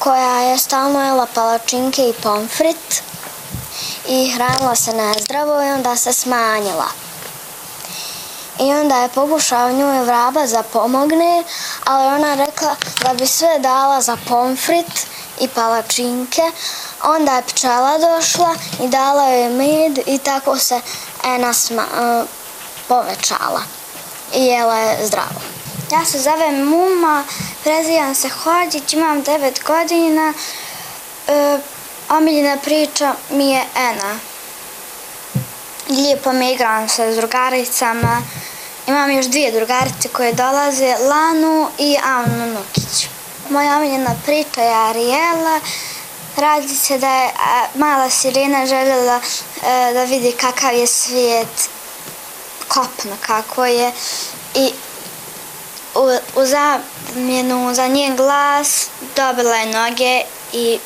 koja je stalno jela palačinke i pomfrit i hranila se nezdravo i onda se smanjila. I onda je pokušao njoj vraba da pomogne, ali ona je rekla da bi sve dala za pomfrit i palačinke. Onda je pčela došla i dala joj med i tako se Ena povećala i jela je zdravo. Ja se zovem Muma, prezivam se Hodžić, imam 9 godina. Omiljena priča mi je Ena. Lijepo me igram sa drugaricama. Imam još 2 drugarice koje dolaze, Lanu i Anu Nukić. Moja omiljena priča je Arijela. Radi se da je mala sirena željela da vidi kakav je svijet, kopno kako je, i u zamjenu za njen glas dobila je noge i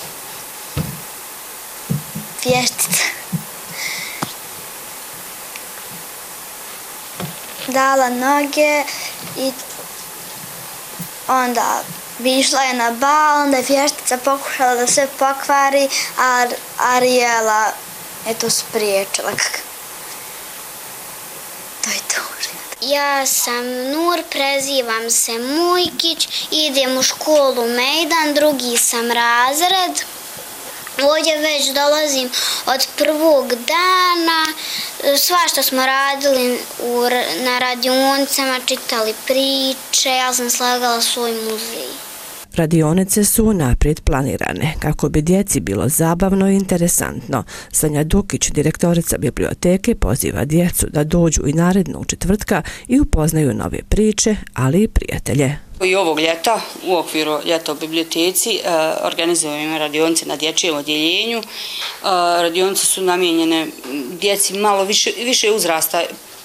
vještice. Dala noge i onda bi išla je na bal, onda je vještica pokušala da sve pokvari, a Arijela je to spriječila. To je to. Ja sam Nur, prezivam se Mujkić, idem u školu Mejdan, 2. sam razred. Ovdje već dolazim od prvog dana, svašta smo radili na radionicama, čitali priče, ja sam slagala svoj muzej. Radionice su naprijed planirane kako bi djeci bilo zabavno i interesantno. Sanja Dukić, direktorica biblioteke, poziva djecu da dođu i narednog četvrtka i upoznaju nove priče, ali i prijatelje. I ovog ljeta, u okviru ljeta u biblioteci, organizujemo radionice na dječjem odjeljenju. Radionice su namijenjene djeci malo više uzrasta,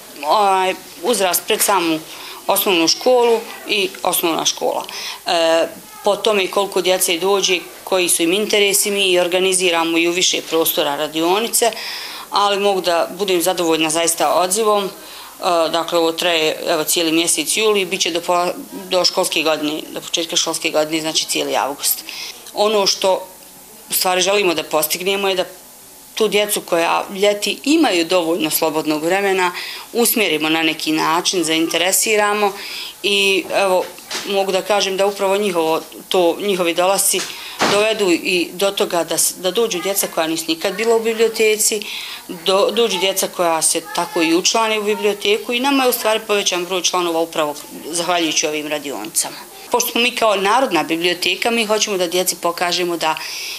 uzrast pred samu osnovnu školu i osnovna škola. Po tome koliko djece dođe, koji su im interesi, mi organiziramo i u više prostora radionice, ali mogu da budem zadovoljna zaista odzivom. Dakle, ovo traje cijeli mjesec juli, bit će do školske godine, do početka školske godine, znači cijeli avgust. Ono što u stvari želimo da postignemo je da tu djecu koja ljeti imaju dovoljno slobodnog vremena usmjerimo na neki način, zainteresiramo i evo mogu da kažem da upravo njihovi dolasci dovedu i do toga da dođu djeca koja nisu nikad bila u biblioteci, dođu djeca koja se tako i učlane u biblioteku i nama je u stvari povećan broj članova upravo zahvaljujući ovim radionicama. Pošto smo mi kao narodna biblioteka, mi hoćemo da djeci pokažemo da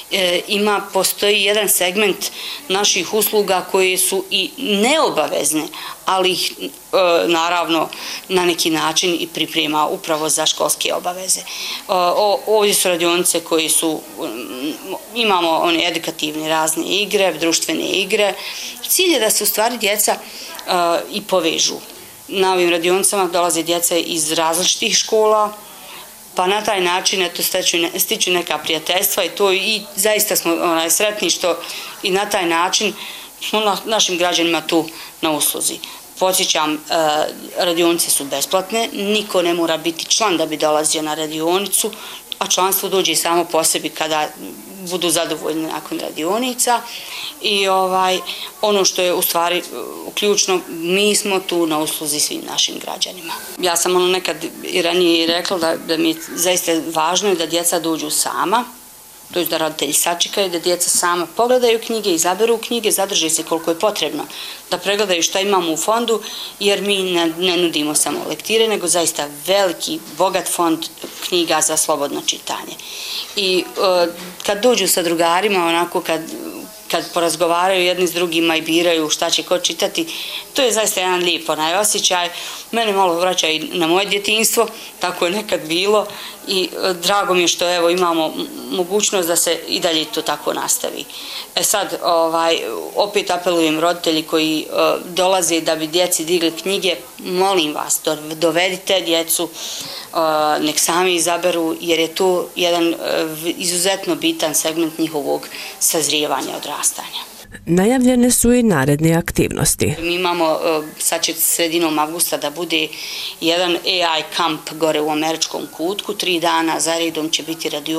postoji jedan segment naših usluga koje su i neobavezne, ali ih naravno na neki način i priprema upravo za školske obaveze. Ovdje su radionice koje su, imamo one edukativne razne igre, društvene igre. Cilj je da se u stvari djeca i povežu. Na ovim radionicama dolaze djeca iz različitih škola, pa na taj način stiču neka prijateljstva i zaista smo sretni što i na taj način smo našim građanima tu na usluzi. Podsjećam, radionice su besplatne, niko ne mora biti član da bi dolazio na radionicu, a članstvo dođe samo po sebi kada budu zadovoljni nakon radionica i ono što je u stvari ključno, mi smo tu na usluzi svim našim građanima. Ja sam nekad i ranije rekla da mi je zaista važno da djeca dođu sama, to je da roditelji sačekaju, da djeca sama pogledaju knjige, izaberu knjige, zadrže se koliko je potrebno, da pregledaju šta imamo u fondu, jer mi ne nudimo samo lektire, nego zaista veliki, bogat fond knjiga za slobodno čitanje. I kad dođu sa drugarima, onako kad porazgovaraju jedni s drugima i biraju šta će ko čitati, to je zaista jedan lijep osjećaj. Mene malo vraća i na moje djetinjstvo, tako je nekad bilo i drago mi je što evo imamo mogućnost da se i dalje to tako nastavi. Sad opet apelujem roditelji koji dolaze da bi djeci digli knjige, molim vas, dovedite djecu, nek sami izaberu, jer je to jedan izuzetno bitan segment njihovog sazrijevanja, odrastanja. Najavljene su i naredne aktivnosti. Mi imamo, sad će sredinom avgusta da bude jedan AI kamp gore u Američkom kutku, 3 dana za redom će biti radio